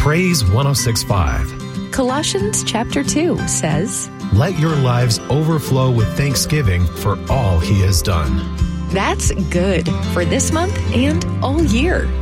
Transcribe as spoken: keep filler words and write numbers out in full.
Praise one oh six point five. Colossians chapter two says, Let your lives overflow with thanksgiving for all he has done. That's good for this month and all year.